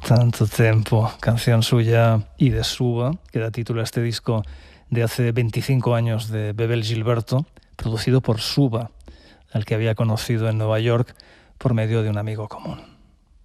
Tanto tiempo, canción suya y de Suba, que da título a este disco de hace 25 años de Bebel Gilberto, producido por Suba, al que había conocido en Nueva York por medio de un amigo común.